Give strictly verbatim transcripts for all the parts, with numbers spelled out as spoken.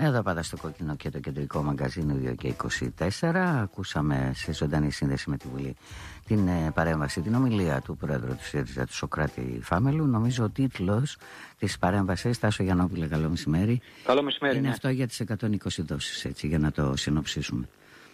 Εδώ πάντα στο Κόκκινο και το κεντρικό μαγκαζίνο δύο και είκοσι τέσσερα. Ακούσαμε σε ζωντανή σύνδεση με τη Βουλή την ε, παρέμβαση, την ομιλία του Πρόεδρου του ΣΥΡΙΖΑ, του Σωκράτη Φάμελου. Νομίζω ο τίτλος της παρέμβασης, Τάσο Γιαννόπουλε, καλό μεσημέρι. Καλό μεσημέρι. Είναι ναι. αυτό για τις εκατόν είκοσι δόσεις, έτσι, για να το συνοψίσουμε.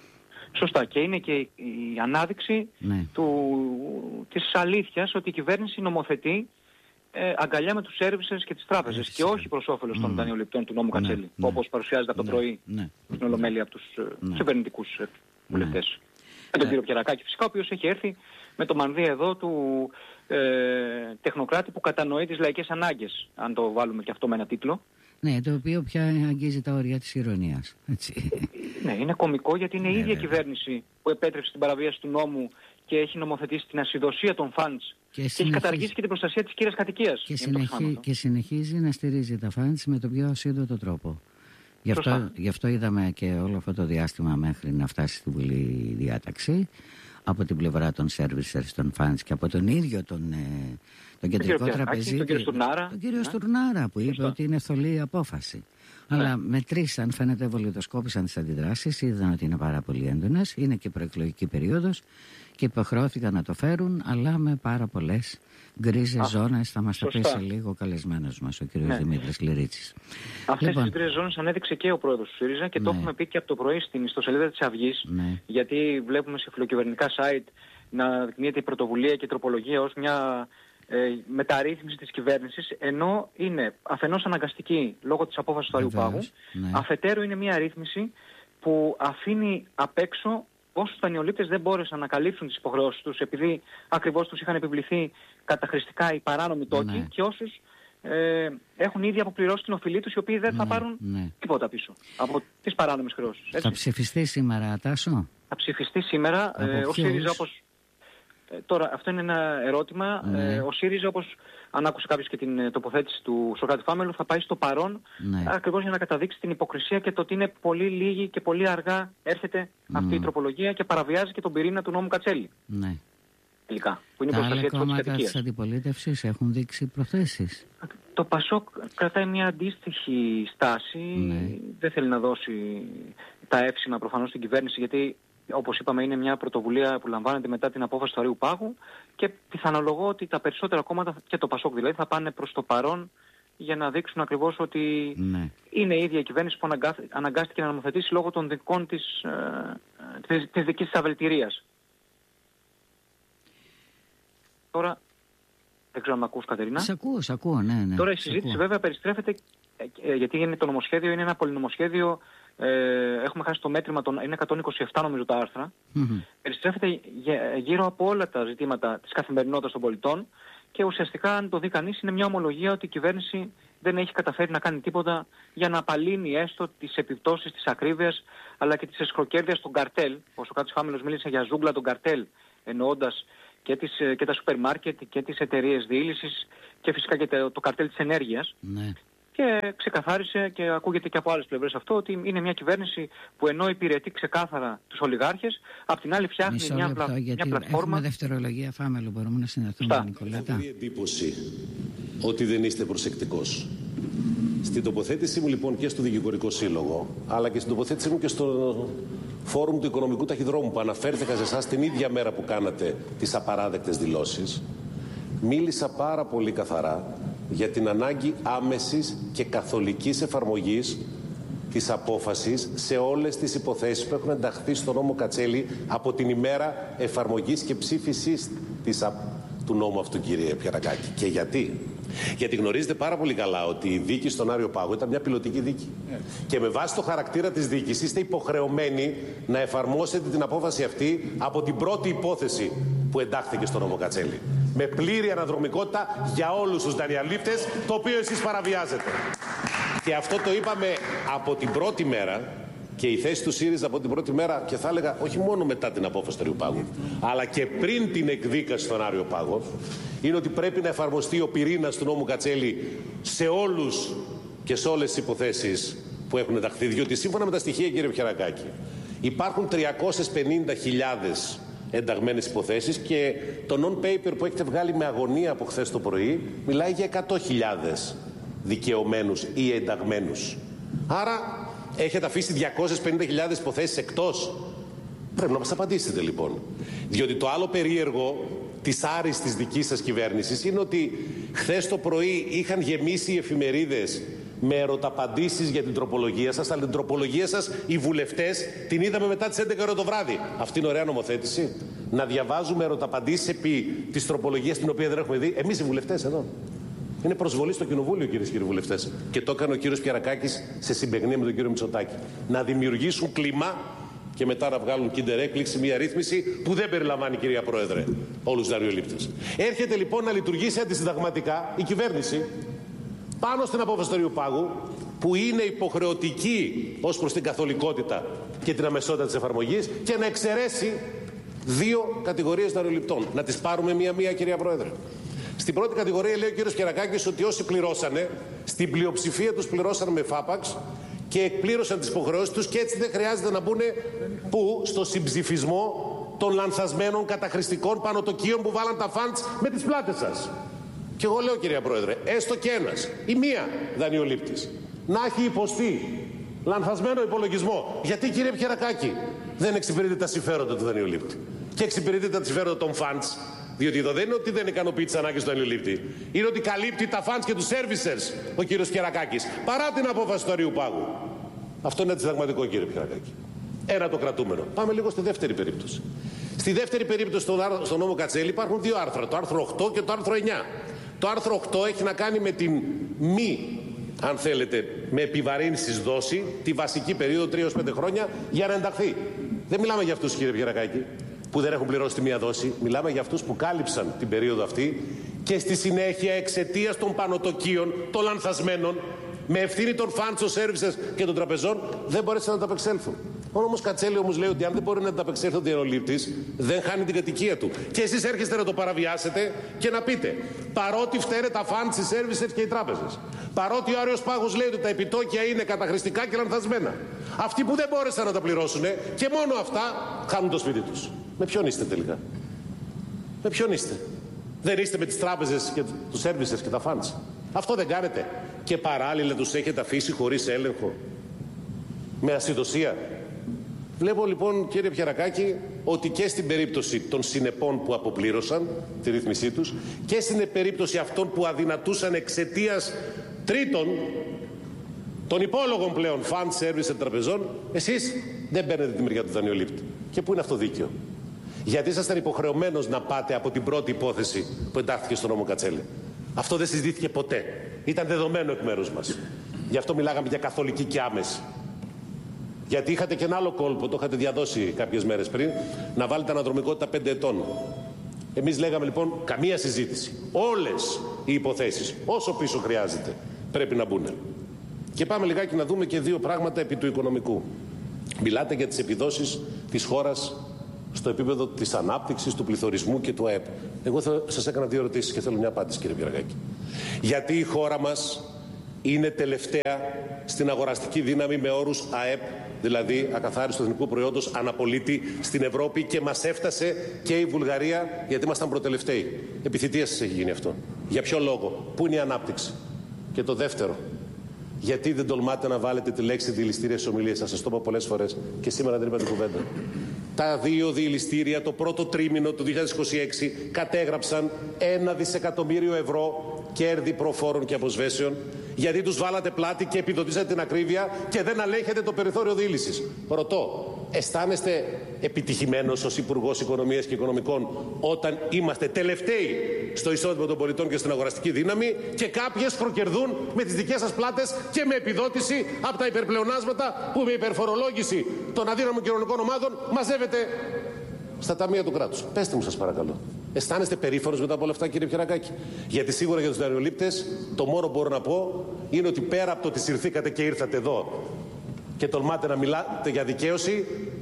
Σωστά. Και είναι και η ανάδειξη ναι. του, της αλήθειας ότι η κυβέρνηση νομοθετεί ε, αγκαλιά με τους services και τις τράπεζες Έτσι, και όχι προς όφελος mm. των δανειοληπτών του νόμου Κατσέλη, ναι, ναι. όπως παρουσιάζεται από το ναι, πρωί ναι. στην Ολομέλεια από τους ναι. κυβερνητικούς ναι. βουλευτές. Με τον ε. κύριο Κερακάκη φυσικά, ο οποίος έχει έρθει με το μανδύα εδώ του ε, τεχνοκράτη που κατανοεί τις λαϊκές ανάγκες, αν το βάλουμε και αυτό με ένα τίτλο. Ναι, το οποίο πια αγγίζει τα όρια της ηρωνίας. Έτσι. Ναι, είναι κωμικό γιατί είναι η ναι, ίδια βέβαια. κυβέρνηση που επέτρεψε την παραβίαση του νόμου και έχει νομοθετήσει την ασυδοσία των φαντς και, και έχει καταργήσει και την προστασία της κύριας κατοικίας. Και, συνεχί... και συνεχίζει να στηρίζει τα φαντς με τον πιο ασύντοτο τρόπο. Γι' αυτό, γι' αυτό είδαμε και όλο αυτό το διάστημα μέχρι να φτάσει στη Βουλή διάταξη από την πλευρά των servicers, των funds και από τον ίδιο τον, ε, τον κεντρικό τραπεζίτη, τον κύριο Στουρνάρα, τον κύριο Στουρνάρα που είπε Σωστά. ότι είναι θολή η απόφαση. Ναι. Αλλά μετρήσαν, φαίνεται βολιδοσκόπησαν τις αντιδράσεις, είδαν ότι είναι πάρα πολύ έντονες, είναι και προεκλογική περίοδος και υποχρεώθηκαν να το φέρουν, αλλά με πάρα πολλές γκρίζες ζώνες. Θα μας τα πει σε λίγο ο καλεσμένος μας, ο κ. Ναι. Δημήτρης Λυρίτσης. Αυτές λοιπόν, τις γκρίζες ζώνες ανέδειξε και ο πρόεδρος του ΣΥΡΙΖΑ και ναι. το έχουμε πει και από το πρωί στην ιστοσελίδα της Αυγής, ναι. γιατί βλέπουμε σε φιλοκυβερνητικά site να δεικνύεται η πρωτοβουλία και η τροπολογία ως μια ε, μεταρρύθμιση της κυβέρνησης, ενώ είναι αφενός αναγκαστική λόγω της απόφασης του Αριουπάγου, ναι. αφετέρου είναι μια ρύθμιση που αφήνει απ' έξω όσους δανειολήπτες δεν μπόρεσαν να καλύψουν τις υποχρεώσεις τους επειδή ακριβώς τους είχαν επιβληθεί καταχρηστικά οι παράνομοι τόκοι ναι. και όσους ε, έχουν ήδη αποπληρώσει την οφειλή τους οι οποίοι δεν θα ναι, πάρουν ναι. τίποτα πίσω από τις παράνομες χρεώσεις. Έτσι. Θα ψηφιστεί σήμερα, Τάσο? Θα ψηφιστεί σήμερα. Ε, ο ΣΥΡΙΖΑ όπως... Ε, τώρα αυτό είναι ένα ερώτημα. Ναι. Ε, ο ΣΥΡΙΖΑ όπως αν άκουσε κάποιος και την τοποθέτηση του Σωκράτη Φάμελου θα πάει στο παρόν ναι. ακριβώς για να καταδείξει την υποκρισία και το ότι είναι πολύ λίγη και πολύ αργά έρχεται mm. αυτή η τροπολογία και παραβιάζει και τον πυρήνα του νόμου Κατσέλη. Ναι. Τελικά, που είναι τα η προστασία της κατοικίας. Τα άλλα κόμματα της αντιπολίτευσης έχουν δείξει προθέσεις. Το ΠΑΣΟΚ κρατάει μια αντίστοιχη στάση. Ναι. Δεν θέλει να δώσει τα εύσημα προφανώς στην κυβέρνηση γιατί όπως είπαμε είναι μια πρωτοβουλία που λαμβάνεται μετά την απόφαση του Αριουπάγου και πιθανολογώ ότι τα περισσότερα κόμματα και το ΠΑΣΟΚ δηλαδή θα πάνε προς το παρόν για να δείξουν ακριβώς ότι ναι. είναι η ίδια η κυβέρνηση που αναγκάστηκε να νομοθετήσει λόγω των δικών της, ε, της, της δικής της αβελτηρίας. Τώρα, δεν ξέρω αν με ακούς Κατερίνα. Σ' ακούω, σ' ακούω, ναι, ναι. Τώρα η συζήτηση βέβαια περιστρέφεται, ε, γιατί είναι το νομοσχέδιο, είναι ένα πολυνομοσχέδιο. Ε, έχουμε χάσει το μέτρημα, των, είναι εκατόν είκοσι επτά νομίζω τα άρθρα, mm-hmm. περιστρέφεται γύρω από όλα τα ζητήματα της καθημερινότητας των πολιτών και ουσιαστικά αν το δει κανείς είναι μια ομολογία ότι η κυβέρνηση δεν έχει καταφέρει να κάνει τίποτα για να απαλύνει έστω τις επιπτώσεις της ακρίβειας αλλά και της εσχροκέρδειας των καρτέλ. Ο Σωκράτης Φάμελος μίλησε για ζούγκλα των καρτέλ εννοώντας και, τις, και τα σούπερ μάρκετ και τις εταιρείες διήλυσης και φυσικά και το, το καρτέλ της ενέργειας. Ναι. Και ξεκαθάρισε και ακούγεται και από άλλες πλευρές αυτό ότι είναι μια κυβέρνηση που ενώ υπηρετεί ξεκάθαρα τους ολιγάρχες, απ' την άλλη φτιάχνει Μισό μια, λεπτό, πλα... γιατί μια πλατφόρμα. Έχουμε δευτερολογία Φάμελου, μπορούμε να συνεχίσουμε με Νικολέτα. Έχω εντύπωση ότι δεν είστε προσεκτικός. Στην τοποθέτησή μου λοιπόν και στο Δικηγορικό Σύλλογο, αλλά και στην τοποθέτησή μου και στο Φόρουμ του Οικονομικού Ταχυδρόμου που αναφέρθηκα σε εσάς την ίδια μέρα που κάνατε τις απαράδεκτες δηλώσεις, μίλησα πάρα πολύ καθαρά για την ανάγκη άμεσης και καθολικής εφαρμογής της απόφασης σε όλες τις υποθέσεις που έχουν ενταχθεί στο νόμο Κατσέλη από την ημέρα εφαρμογής και ψήφισης της, του νόμου αυτού, κύριε Πιερακάκη. Και γιατί? Γιατί γνωρίζετε πάρα πολύ καλά ότι η δίκη στον Άριο Πάγο ήταν μια πιλωτική δίκη. Yeah. Και με βάση το χαρακτήρα της δίκης είστε υποχρεωμένοι να εφαρμόσετε την απόφαση αυτή από την πρώτη υπόθεση που εντάχθηκε στο νόμο Κατσέλη. Με πλήρη αναδρομικότητα για όλους τους δανειαλήπτες, το οποίο εσείς παραβιάζετε. Και αυτό το είπαμε από την πρώτη μέρα και η θέση του ΣΥΡΙΖΑ από την πρώτη μέρα, και θα έλεγα όχι μόνο μετά την απόφαση του Άριου Πάγου, αλλά και πριν την εκδίκαση στον Άριο Πάγο, είναι ότι πρέπει να εφαρμοστεί ο πυρήνας του νόμου Κατσέλη σε όλους και σε όλες τις υποθέσεις που έχουν ενταχθεί. Διότι σύμφωνα με τα στοιχεία, κύριε Πιερακάκη, υπάρχουν τριακόσιες πενήντα χιλιάδες ενταγμένες υποθέσεις και το non-paper που έχετε βγάλει με αγωνία από χθες το πρωί μιλάει για εκατό χιλιάδες δικαιωμένους ή ενταγμένους. Άρα έχετε αφήσει διακόσιες πενήντα χιλιάδες υποθέσεις εκτός. Πρέπει να μας απαντήσετε λοιπόν. Διότι το άλλο περίεργο της άριστης δικής σας κυβέρνησης είναι ότι χθες το πρωί είχαν γεμίσει οι εφημερίδες με ερωταπαντήσεις για την τροπολογία σας, αλλά την τροπολογία σας οι βουλευτές την είδαμε μετά τις έντεκα ώρα το βράδυ. Αυτή είναι ωραία νομοθέτηση. Να διαβάζουμε ερωταπαντήσεις επί της τροπολογίας την οποία δεν έχουμε δει εμείς οι βουλευτές εδώ. Είναι προσβολή στο κοινοβούλιο, κυρίες και κύριοι βουλευτές. Και το έκανε ο κύριος Πιερακάκης σε συμπαιγνία με τον κύριο Μητσοτάκη. Να δημιουργήσουν κλίμα και μετά να βγάλουν κίντερ έκπληξη μια ρύθμιση που δεν περιλαμβάνει, κυρία Πρόεδρε, όλους τους δανειολήπτες. Έρχεται λοιπόν να λειτουργήσει αντισυνταγματικά η κυβέρνηση πάνω στην απόφαση του Αριού Πάγου, που είναι υποχρεωτική ως προς την καθολικότητα και την αμεσότητα της εφαρμογής, και να εξαιρέσει δύο κατηγορίες δανειοληπτών. Να τις πάρουμε μία-μία, κυρία Πρόεδρε. Στην πρώτη κατηγορία λέει ο κύριος Κερακάκης ότι όσοι πληρώσανε, στην πλειοψηφία τους πληρώσαν με φάπαξ και εκπλήρωσαν τις υποχρεώσεις τους και έτσι δεν χρειάζεται να μπουν που στο συμψηφισμό των λανθασμένων καταχρηστικών πανωτοκίων που βάλαν τα φαντς με τις πλάτες σας. Και εγώ λέω, κυρία Πρόεδρε, έστω και ένας ή μία δανειολήπτης να έχει υποστεί λανθασμένο υπολογισμό. Γιατί, κύριε Πιερακάκη, δεν εξυπηρετεί τα συμφέροντα του δανειολήπτη και εξυπηρετεί τα συμφέροντα των φαντς? Διότι εδώ δεν είναι ότι δεν ικανοποιεί τις ανάγκες του δανειολήπτη. Είναι ότι καλύπτει τα φαντς και τους servicers ο κύριος Πιερακάκης, παρά την απόφαση του Αριού Πάγου. Αυτό είναι αντισυνταγματικό, κύριε Πιερακάκη. Ένα το κρατούμενο. Πάμε λίγο στη δεύτερη περίπτωση. Στη δεύτερη περίπτωση, στον νόμο Κατσέλη, υπάρχουν δύο άρθρα. Το άρθρο οκτώ και το άρθρο εννιά. Το άρθρο οκτώ έχει να κάνει με την μη, αν θέλετε, με επιβαρύνσεις δόση, τη βασική περίοδο τρία έως πέντε χρόνια για να ενταχθεί. Δεν μιλάμε για αυτούς, κύριε Πιερακάκη, που δεν έχουν πληρώσει τη μία δόση. Μιλάμε για αυτούς που κάλυψαν την περίοδο αυτή και στη συνέχεια εξαιτίας των πανωτοκίων, των λανθασμένων, με ευθύνη των financial services και των τραπεζών, δεν μπορέσαν να τα απεξέλθουν. Ο νόμος Κατσέλη όμως λέει ότι αν δεν μπορεί να τα απεξέλθει ο δανειολήπτης, δεν χάνει την κατοικία του. Και εσείς έρχεστε να το παραβιάσετε και να πείτε, παρότι φταίνε τα financial services και οι τράπεζες, παρότι ο Άριος Πάγος λέει ότι τα επιτόκια είναι καταχρηστικά και λανθασμένα, αυτοί που δεν μπόρεσαν να τα πληρώσουν και μόνο αυτά χάνουν το σπίτι τους. Με ποιον είστε τελικά? Με ποιον είστε? Δεν είστε με τις τράπεζες και τους services και τα funds? Αυτό δεν κάνετε? Και παράλληλα τους έχετε αφήσει χωρίς έλεγχο, με ασυδοσία. Βλέπω λοιπόν, κύριε Πιερακάκη, ότι και στην περίπτωση των συνεπών που αποπλήρωσαν τη ρύθμισή τους και στην περίπτωση αυτών που αδυνατούσαν εξαιτίας τρίτων, των υπόλογων πλέον fund service τραπεζών, εσείς δεν παίρνετε τη μεριά του δανειολήπτη. Και πού είναι αυτό δίκαιο? Γιατί ήσασταν υποχρεωμένος να πάτε από την πρώτη υπόθεση που εντάχθηκε στον νόμο Κατσέλη. Αυτό δεν συζητήθηκε ποτέ. Ήταν δεδομένο εκ μέρους μας. Γι' αυτό μιλάγαμε για καθολική και άμεση. Γιατί είχατε και ένα άλλο κόλπο, το είχατε διαδώσει κάποιες μέρες πριν, να βάλετε αναδρομικότητα πέντε ετών. Εμείς λέγαμε λοιπόν καμία συζήτηση. Όλες οι υποθέσεις, όσο πίσω χρειάζεται, πρέπει να μπουν. Και πάμε λιγάκι να δούμε και δύο πράγματα επί του οικονομικού. Μιλάτε για τις επιδόσεις της χώρας στο επίπεδο της ανάπτυξης, του πληθωρισμού και του ΑΕΠ. Εγώ θα σας έκανα δύο ερωτήσεις και θέλω μια απάντηση, κύριε Πιερακάκη. Γιατί η χώρα μας είναι τελευταία στην αγοραστική δύναμη με όρους ΑΕΠ, δηλαδή ακαθάριστο εθνικού προϊόντος αναπολίτη, στην Ευρώπη, και μας έφτασε και η Βουλγαρία, γιατί ήμασταν προτελευταίοι? Επιθυμία σας έχει γίνει αυτό. Για ποιο λόγο? Πού είναι η ανάπτυξη? Και το δεύτερο, γιατί δεν τολμάτε να βάλετε τη λέξη διελιστήρια στις ομιλίες σας? Σας το είπα πολλές φορές και σήμερα δεν είπατε κουβέντα. Τα δύο διελιστήρια το πρώτο τρίμηνο του δύο χιλιάδες είκοσι έξι κατέγραψαν ένα δισεκατομμύριο ευρώ κέρδη προφόρων και αποσβέσεων, γιατί τους βάλατε πλάτη και επιδοτήσατε την ακρίβεια και δεν αλέγχετε το περιθώριο διήλυσης. Ρωτώ, αισθάνεστε επιτυχημένος ως Υπουργός Οικονομίας και Οικονομικών όταν είμαστε τελευταίοι στο εισόδημα των πολιτών και στην αγοραστική δύναμη και κάποιες προκερδούν με τις δικές σας πλάτες και με επιδότηση από τα υπερπλεονάσματα που με υπερφορολόγηση των αδύναμων κοινωνικών ομάδων μαζεύετε στα ταμεία του κράτους? Πέστε μου, σας παρακαλώ. Αισθάνεστε περήφανος μετά από όλα αυτά, κύριε Πιερακάκη? Γιατί σίγουρα για τους δανειολήπτες το μόνο που μπορώ να πω είναι ότι πέρα από το ότι συρθήκατε και ήρθατε εδώ και τολμάτε να μιλάτε για δικαίωση,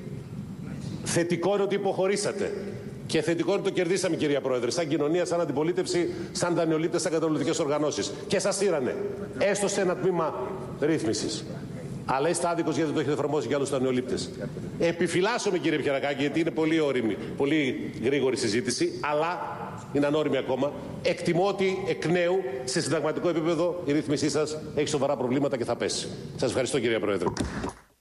θετικό είναι ότι υποχωρήσατε. Και θετικό είναι ότι το κερδίσαμε, κυρία Πρόεδρε, σαν κοινωνία, σαν αντιπολίτευση, σαν δανειολήπτες, σαν καταναλωτικές οργανώσεις. Και σας σύρανε, έστω σε ένα τμήμα ρύθμισης. Αλλά είστε άδικος γιατί το έχετε εφαρμόσει για άλλους δανειολήπτες. Επιφυλάσσομαι, κύριε Πιερακάκη, γιατί είναι πολύ όριμη, πολύ γρήγορη συζήτηση, αλλά είναι ανώριμη ακόμα. Εκτιμώ ότι εκ νέου, σε συνταγματικό επίπεδο, η ρύθμισή σας έχει σοβαρά προβλήματα και θα πέσει. Σας ευχαριστώ, κύριε Πρόεδρε.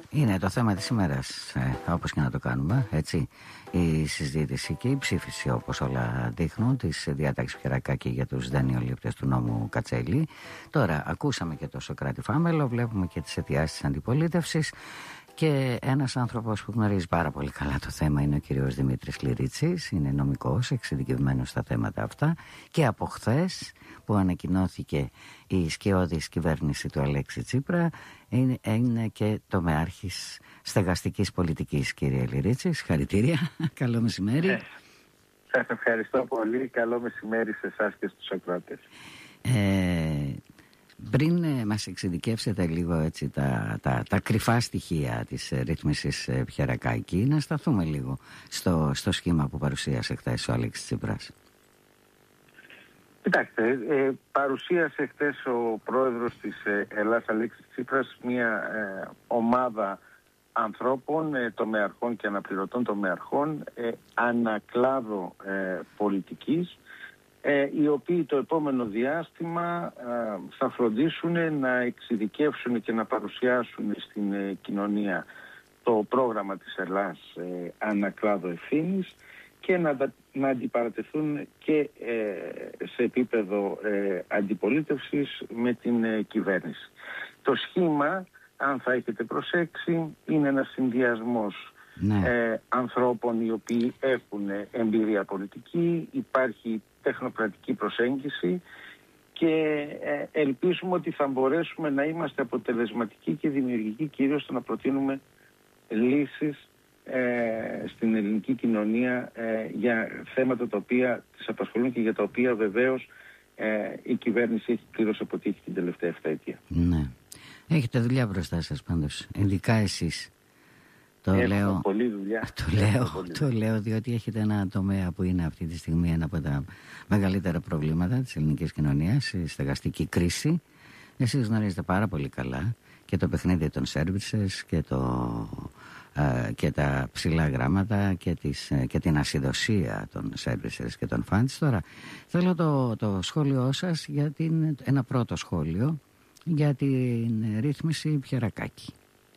Είναι το θέμα της ημέρας, ε, όπως και να το κάνουμε, έτσι. Η συζήτηση και η ψήφιση, όπως όλα δείχνουν, της διάταξης Πιερακάκη για τους δανειολήπτες του νόμου Κατσέλη. Τώρα ακούσαμε και το Σωκράτη Φάμελο, βλέπουμε και τις αιτιάσεις της αντιπολίτευσης. Και ένας άνθρωπος που γνωρίζει πάρα πολύ καλά το θέμα είναι ο κύριος Δημήτρης Λυρίτσης. Είναι νομικός, εξειδικευμένος στα θέματα αυτά. Και από χθες που ανακοινώθηκε η σκιώδης κυβέρνηση του Αλέξη Τσίπρα, είναι, είναι και τομεάρχης στεγαστικής πολιτικής, κύριε Λυρίτσι. Συγχαρητήρια. Καλό μεσημέρι. Ε, σας ευχαριστώ πολύ. Καλό μεσημέρι σε εσάς και στους ακροατές. Ε, Πριν ε, μας εξειδικεύσετε λίγο έτσι, τα, τα, τα κρυφά στοιχεία της ε, ρύθμισης ε, Πιερακάκη, να σταθούμε λίγο στο, στο σχήμα που παρουσίασε χθες ο Αλέξης Τσίπρας. Κοιτάξτε, ε, παρουσίασε χθες ο πρόεδρος της ε, Ελλάς Αλέξης Τσίπρας μια ε, ομάδα ανθρώπων, ε, τομεαρχών και αναπληρωτών τομεαρχών, ε, ανακλάδο ε, πολιτικής, Ε, οι οποίοι το επόμενο διάστημα ε, θα φροντίσουν να εξειδικεύσουν και να παρουσιάσουν στην ε, κοινωνία το πρόγραμμα της Ελλάς ε, ανακλάδο ευθύνης και να, να αντιπαρατεθούν και ε, σε επίπεδο ε, αντιπολίτευσης με την ε, κυβέρνηση. Το σχήμα, αν θα έχετε προσέξει, είναι ένας συνδυασμός ναι. ε, ανθρώπων οι οποίοι έχουν εμπειρία πολιτική, υπάρχει τεχνοκρατική προσέγγιση και ε, ελπίζουμε ότι θα μπορέσουμε να είμαστε αποτελεσματικοί και δημιουργικοί, κυρίως στο να προτείνουμε λύσεις ε, στην ελληνική κοινωνία ε, για θέματα τα οποία τις απασχολούν και για τα οποία βεβαίως ε, η κυβέρνηση έχει πλήρως αποτύχει την τελευταία εφταετία. Ναι. Έχετε δουλειά μπροστά σας πάντως, ειδικά εσείς. Το λέω, πολλή δουλειά. Το, λέω, το λέω διότι έχετε ένα τομέα που είναι αυτή τη στιγμή ένα από τα μεγαλύτερα προβλήματα της ελληνικής κοινωνίας, η στεγαστική κρίση. Εσείς γνωρίζετε πάρα πολύ καλά και το παιχνίδι των services και, το, ε, και τα ψηλά γράμματα και, τις, και την ασυδοσία των services και των funds. Τώρα θέλω το, το σχόλιο σας για την, ένα πρώτο σχόλιο για την ρύθμιση Πιερακάκη.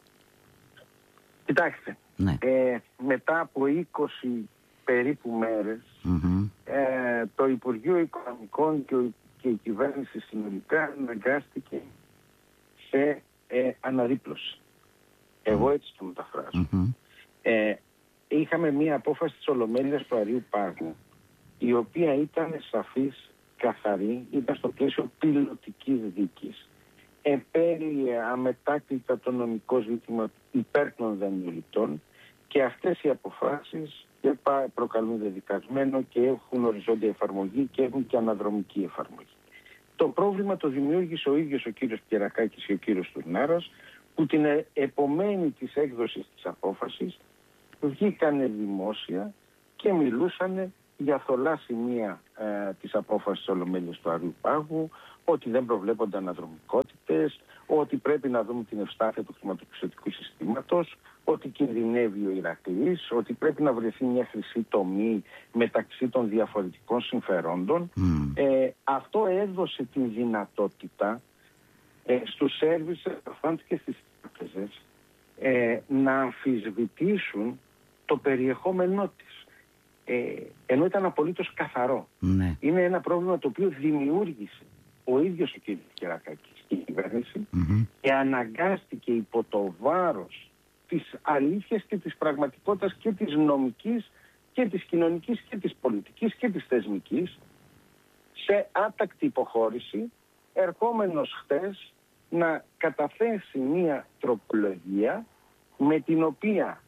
Κοιτάξτε, ναι. ε, μετά από είκοσι περίπου μέρες mm-hmm. ε, το Υπουργείο Οικονομικών και, και η κυβέρνηση συνολικά αναγκάστηκε σε ε, αναδίπλωση. Mm-hmm. Εγώ έτσι το μεταφράζω. Mm-hmm. Ε, είχαμε μία απόφαση της Ολομέλειας του Αριού Πάγου, η οποία ήταν σαφής, καθαρή, ήταν στο πλαίσιο πιλωτικής δίκης. Επέλυε αμετάκλητα το νομικό ζήτημα υπέρ των δανειοληπτών και αυτές οι αποφάσεις και προκαλούν δεδικασμένο και έχουν οριζόντια εφαρμογή και έχουν και αναδρομική εφαρμογή. Το πρόβλημα το δημιούργησε ο ίδιος ο κύριος Πιερακάκης και ο κύριος Τουρνάρας, που την επομένη της έκδοσης της απόφασης βγήκανε δημόσια και μιλούσανε για θολά σημεία ε, της απόφασης της Ολομέλειας του Αριού Πάγου, ότι δεν προβλέπονται αναδρομικότητες, ότι πρέπει να δούμε την ευστάθεια του χρηματοπιστωτικού συστήματος, ότι κινδυνεύει ο Ηρακλής, ότι πρέπει να βρεθεί μια χρυσή τομή μεταξύ των διαφορετικών συμφερόντων. Mm. Ε, αυτό έδωσε την δυνατότητα ε, στους services και στις τράπεζες ε, να αμφισβητήσουν το περιεχόμενό της. Ε, ενώ ήταν απολύτως καθαρό. Ναι. Είναι ένα πρόβλημα το οποίο δημιούργησε ο ίδιος ο κ. Πιερακάκης και η κυβέρνηση mm-hmm. και αναγκάστηκε υπό το βάρος της αλήθειας και της πραγματικότητας και της νομικής και της κοινωνικής και της πολιτικής και της θεσμικής σε άτακτη υποχώρηση, ερχόμενος χτες να καταθέσει μία τροπολογία με την οποία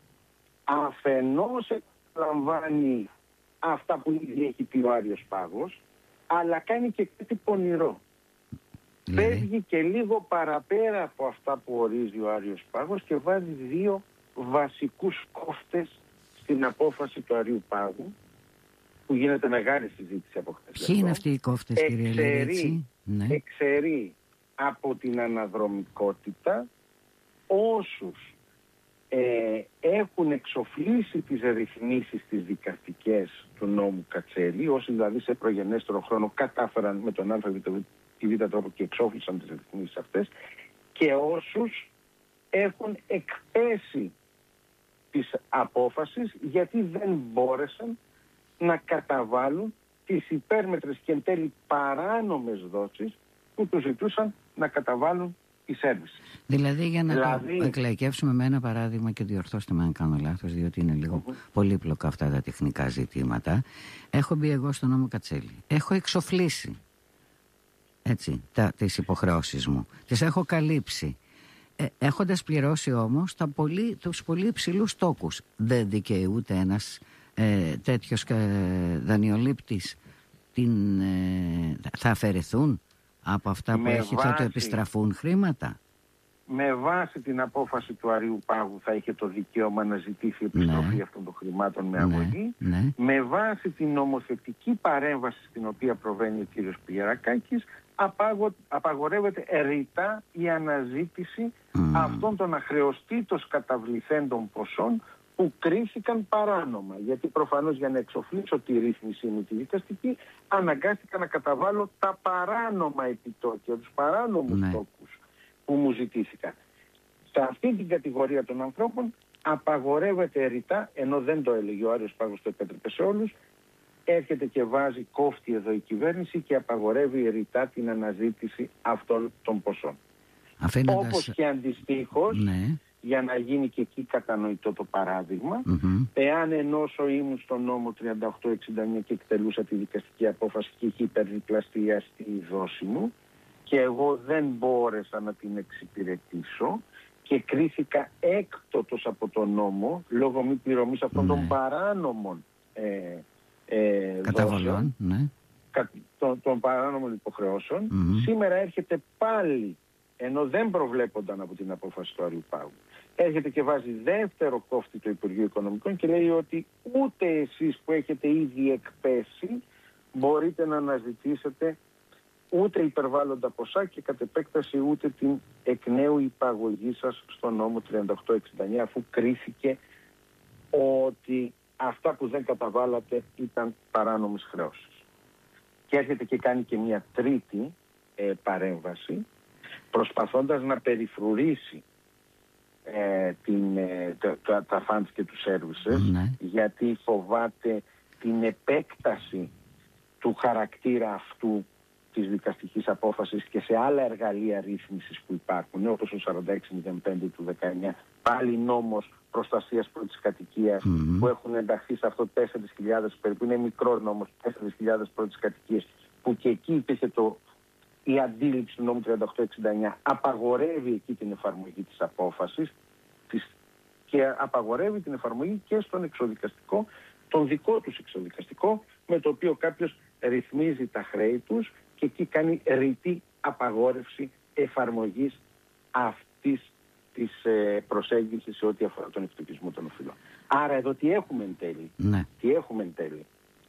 αφενός λαμβάνει αυτά που ήδη έχει πει ο Άριος Πάγος, αλλά κάνει και κάτι πονηρό. Mm. Φεύγει και λίγο παραπέρα από αυτά που ορίζει ο Άριος Πάγος και βάζει δύο βασικούς κόφτες στην απόφαση του Αρίου Πάγου, που γίνεται μεγάλη συζήτηση από χθες. Ποιοι είναι αυτοί οι κόφτες, κύριε Λυρίτσι? Ναι. Εξαιρεί από την αναδρομικότητα όσους Ε, έχουν εξοφλήσει τις ρυθμίσεις τις δικαστικές του νόμου Κατσέλη, όσοι δηλαδή σε προγενέστερο χρόνο κατάφεραν με τον α ή β τρόπο και εξόφλησαν τις ρυθμίσεις αυτές, και όσους έχουν εκπέσει απόφασης, γιατί δεν μπόρεσαν να καταβάλουν τις υπέρμετρες και εν τέλει παράνομες δόσεις που τους ζητούσαν να καταβάλουν οι σέρβισες. Δηλαδή, για να δηλαδή... το εκλαϊκεύσουμε με ένα παράδειγμα, και διορθώστε με αν κάνω λάθος, διότι είναι λίγο uh-huh. πολύπλοκα αυτά τα τεχνικά ζητήματα. Έχω μπει εγώ στον νόμο Κατσέλη. Έχω εξοφλήσει, έτσι, τα, τις υποχρεώσεις μου. Τις έχω καλύψει. Ε, έχοντας πληρώσει όμως τα πολύ, τους πολύ υψηλούς τόκους. Δεν δικαιούται ένας ε, τέτοιος ε, δανειολήπτης, την, ε, θα αφαιρεθούν από αυτά που με έχει, βάση, θα του επιστραφούν χρήματα. Με βάση την απόφαση του Αριού Πάγου θα είχε το δικαίωμα να ζητήσει επιστροφή ναι. αυτών των χρημάτων με αγωγή. Ναι. Ναι. Με βάση την νομοθετική παρέμβαση στην οποία προβαίνει ο κύριος Πηγερακάκης, απαγο, απαγορεύεται ρητά η αναζήτηση mm. αυτών των αχρεωστήτως καταβληθέντων ποσών που κρίθηκαν παράνομα. Γιατί προφανώς για να εξοφλήσω τη ρύθμιση μου τη δικαστική, αναγκάστηκα να καταβάλω τα παράνομα επιτόκια, τους παράνομους ναι. τόκους που μου ζητήθηκαν. Σε αυτή την κατηγορία των ανθρώπων απαγορεύεται ρητά, ενώ δεν το έλεγε ο Άριος Πάγος, το επέτρεπε σε όλους, έρχεται και βάζει κόφτη εδώ η κυβέρνηση και απαγορεύει ρητά την αναζήτηση αυτών των ποσών. Αφήνοντας... Όπως και αντιστοίχως, ναι. για να γίνει και εκεί κατανοητό το παράδειγμα, mm-hmm. εάν ενώσο ήμουν στον νόμο τριάντα οκτώ εξήντα εννιά και εκτελούσα τη δικαστική απόφαση και είχε υπερδιπλαστία στη δόση μου και εγώ δεν μπόρεσα να την εξυπηρετήσω και κρίθηκα έκτοτος από τον νόμο λόγω μη πληρωμής αυτών ναι. των παράνομων ε, ε, καταβολών, ναι. κα, των, των παράνομων υποχρεώσεων, mm-hmm. σήμερα έρχεται πάλι, ενώ δεν προβλέπονταν από την απόφαση του Αριού Πάγου, έρχεται και βάζει δεύτερο κόφτη το Υπουργείο Οικονομικών και λέει ότι ούτε εσείς που έχετε ήδη εκπέσει μπορείτε να αναζητήσετε ούτε υπερβάλλοντα ποσά και κατ' επέκταση ούτε την εκ νέου υπαγωγή σας στο νόμο τριάντα οκτώ εξήντα εννιά, αφού κρίθηκε ότι αυτά που δεν καταβάλατε ήταν παράνομες χρεώσεις. Και έρχεται και κάνει και μια τρίτη ε, παρέμβαση, προσπαθώντας να περιφρουρήσει ε, την, ε, τα, τα, τα funds και τους services, ναι. γιατί φοβάται την επέκταση του χαρακτήρα αυτού της δικαστικής απόφασης και σε άλλα εργαλεία ρύθμισης που υπάρχουν, όπως ο σαράντα έξι μηδέν πέντε του δεκαεννιά, πάλι νόμος προστασίας πρώτης κατοικίας, mm-hmm. που έχουν ενταχθεί σε αυτό τέσσερις χιλιάδες περίπου, είναι μικρό νόμος, τέσσερις χιλιάδες πρώτης κατοικίας, που και εκεί υπήρχε το, η αντίληψη του νόμου τριάντα οκτώ εξήντα εννιά, απαγορεύει εκεί την εφαρμογή της απόφασης της, και απαγορεύει την εφαρμογή και στον εξοδικαστικό, τον δικό τους εξοδικαστικό, με το οποίο κάποιος ρυθμίζει τα χρέη τους και εκεί κάνει ρητή απαγόρευση εφαρμογής αυτής της ε, προσέγγισης σε ό,τι αφορά τον εκτοπισμό των οφειλών. Άρα εδώ τι έχουμε εν τέλει. Ναι. Τι έχουμε εν τέλει.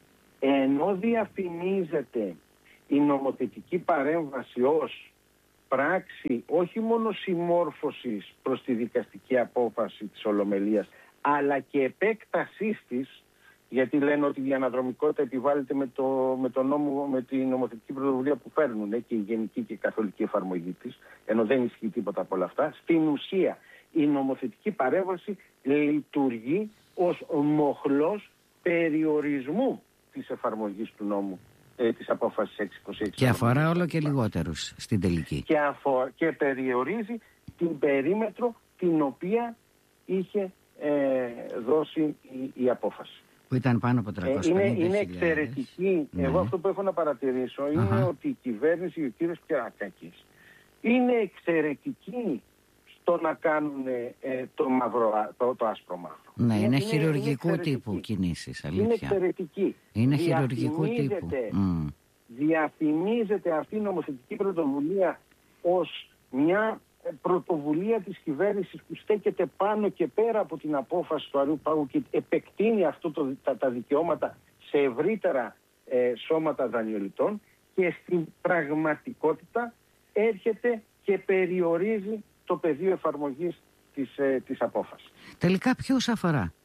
Ενώ διαφημίζεται η νομοθετική παρέμβαση ως πράξη όχι μόνο συμμόρφωσης προς τη δικαστική απόφαση της Ολομελίας, αλλά και επέκτασής της, γιατί λένε ότι η αναδρομικότητα επιβάλλεται με, το, με, το νόμο, με την νομοθετική πρωτοβουλία που παίρνουν ε, και η γενική και η καθολική εφαρμογή της, ενώ δεν ισχύει τίποτα από όλα αυτά. Στην ουσία η νομοθετική παρέμβαση λειτουργεί ως μοχλός περιορισμού της εφαρμογής του νόμου, ε, της απόφασης έξι είκοσι έξι. Και αφορά όλο και λιγότερους στην τελική. Και, αφο, και περιορίζει την περίμετρο την οποία είχε ε, δώσει η, η απόφαση. Που ήταν πάνω από τριακόσιες πενήντα χιλιάδες. Είναι, είναι εξαιρετική. Ναι. Εγώ αυτό που έχω να παρατηρήσω είναι uh-huh. ότι η κυβέρνηση, ο κύριος Πηγερακάκης, είναι εξαιρετική στο να κάνουν ε, το, μαύρο, το, το άσπρο μαύρο. Ναι, είναι, είναι χειρουργικού είναι τύπου κινήσεις, αλήθεια. Είναι εξαιρετική. Είναι χειρουργικού τύπου. Mm. Διαφημίζεται αυτή η νομοθετική πρωτοβουλία ως μια πρωτοβουλία της κυβέρνησης που στέκεται πάνω και πέρα από την απόφαση του Αριού Πάγου και επεκτείνει αυτό το, τα, τα δικαιώματα σε ευρύτερα ε, σώματα δανειολητών, και στην πραγματικότητα έρχεται και περιορίζει το πεδίο εφαρμογής της, ε, της απόφασης. Τελικά ποιους αφορά,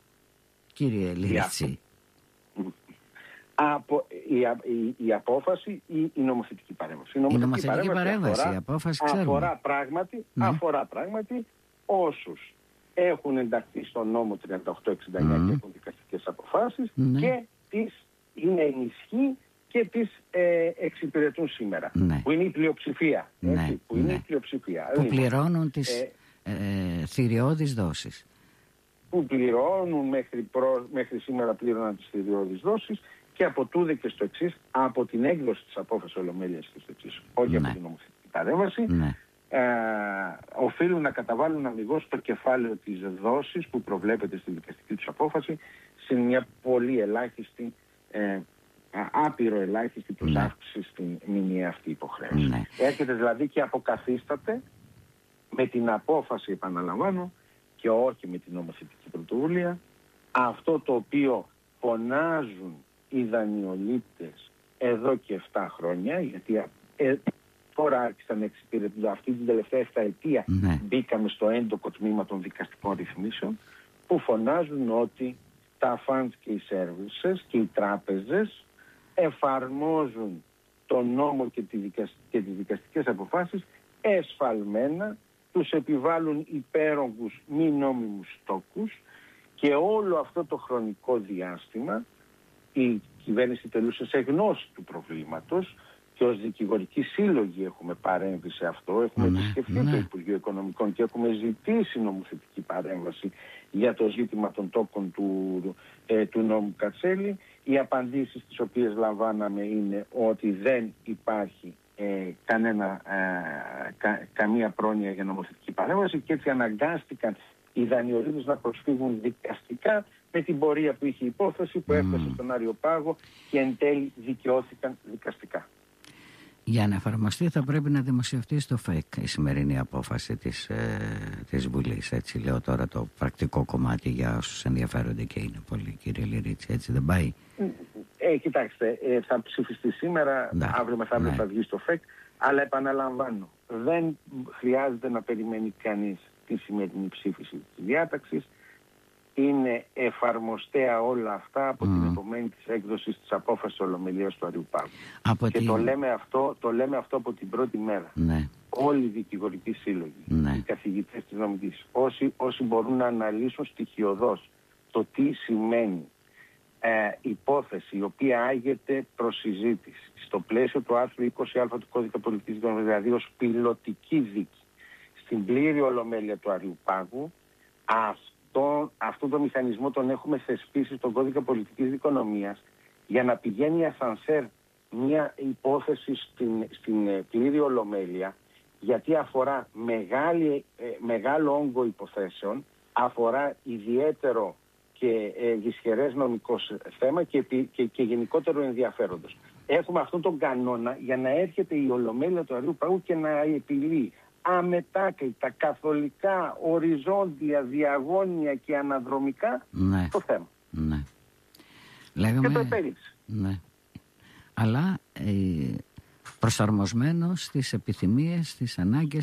κύριε Λίτσι? Από, η, η, η απόφαση ή η νομοθετική παρέμβαση. Η νομοθετική, η νομοθετική παρέμβαση, αφορά, η απόφαση ξέρουμε. Αφορά πράγματι, ναι. αφορά πράγματι όσους έχουν ενταχθεί στο νόμο τριάντα οκτώ εξήντα εννιά mm. και έχουν δικαστικές αποφάσεις mm. και τις είναι ενισχύ και τις ε, εξυπηρετούν σήμερα. Ναι. Που είναι η πλειοψηφία. Ναι. Έτσι, που ναι. είναι η πλειοψηφία. Που πληρώνουν τις ε, ε, θηριώδεις δόσεις. Που πληρώνουν μέχρι, προ, μέχρι σήμερα πλήρωναν τις θηριώδεις δόσεις και από τούδε και στο εξής, από την έκδοση της απόφασης Ολομέλειας και στο εξής, όχι ναι. από την νομοθετική παρέμβαση, ναι. ε, οφείλουν να καταβάλουν αμιγώς το κεφάλαιο της δόσης που προβλέπεται στη δικαστική τους απόφαση σε μια πολύ ελάχιστη, ε, άπειρο ελάχιστη προς ναι. αύξηση στην μηνιαία αυτή υποχρέωση. Ναι. Έρχεται δηλαδή και αποκαθίσταται με την απόφαση, επαναλαμβάνω, και όχι με την νομοθετική πρωτοβουλία, αυτό το οποίο φωνάζουν οι δανειολήπτες εδώ και επτά χρόνια, γιατί ε, τώρα άρχισαν να εξυπηρετούν αυτή την τελευταία εφταετία, ναι. μπήκαμε στο έντοκο τμήμα των δικαστικών ρυθμίσεων, που φωνάζουν ότι τα funds και οι services και οι τράπεζες εφαρμόζουν τον νόμο και, τη δικασ... και τις δικαστικές αποφάσεις εσφαλμένα, τους επιβάλλουν υπέρογκους μη νόμιμους στόκους και όλο αυτό το χρονικό διάστημα η κυβέρνηση τελούσε σε γνώση του προβλήματος και ως δικηγορικοί σύλλογοι έχουμε παρέμβει σε αυτό, έχουμε ναι, επισκεφτεί ναι. το Υπουργείο Οικονομικών και έχουμε ζητήσει νομοθετική παρέμβαση για το ζήτημα των τόκων του, ε, του νόμου Κατσέλη. Οι απαντήσεις τις οποίες λαμβάναμε είναι ότι δεν υπάρχει ε, κανένα, ε, κα, καμία πρόνοια για νομοθετική παρέμβαση και έτσι αναγκάστηκαν οι δανειολήπτες να προσφύγουν δικαστικά με την πορεία που είχε η υπόθεση που έφτασε mm. στον Άριο Πάγο και εν τέλει δικαιώθηκαν δικαστικά. Για να εφαρμοστεί θα πρέπει να δημοσιευτεί στο ΦΕΚ η σημερινή απόφαση της, ε, της Βουλής. Έτσι λέω τώρα το πρακτικό κομμάτι για όσους ενδιαφέρονται και είναι πολύ, κύριε Λυρίτση. Έτσι δεν πάει? Ε, κοιτάξτε, ε, θα ψηφιστεί σήμερα, ναι, αύριο μεθαύριο ναι. θα βγει στο ΦΕΚ, αλλά επαναλαμβάνω, δεν χρειάζεται να περιμένει κανείς τη σημερινή ψήφιση της διάταξης. Είναι εφαρμοστέα όλα αυτά από mm. την επομένη της έκδοσης της απόφασης Ολομελίας του Αριού Πάγου. Και την... το, λέμε αυτό, το λέμε αυτό από την πρώτη μέρα. Ναι. Όλοι οι δικηγορικοί σύλλογοι, ναι. οι καθηγητές της νομικής, όσοι, όσοι μπορούν να αναλύσουν στοιχειωδώς το τι σημαίνει ε, υπόθεση η οποία άγεται προς συζήτηση στο πλαίσιο του άρθρου είκοσι α του Κώδικα Πολιτικής Δικονομίας, δηλαδή ως πιλωτική δίκη στην πλήρη Ολομέλεια του Αριού Πάγου, αυτό, αυτό το μηχανισμό τον έχουμε θεσπίσει στον Κώδικα Πολιτικής Δικονομίας για να πηγαίνει ασανσέρ μια υπόθεση στην, στην πλήρη Ολομέλεια, γιατί αφορά μεγάλη, ε, μεγάλο όγκο υποθέσεων, αφορά ιδιαίτερο και ε, δυσχερές νομικό θέμα και, και, και γενικότερο ενδιαφέροντος. Έχουμε αυτόν τον κανόνα για να έρχεται η Ολομέλεια του Αριού Πάγου και να επιλύει αμετάκλητα, καθολικά, οριζόντια, διαγώνια και αναδρομικά ναι. το θέμα. Ναι. Λέγαμε... Και το επέλυψε. Ναι. Αλλά ε, προσαρμοσμένο στις επιθυμίες, στις ανάγκες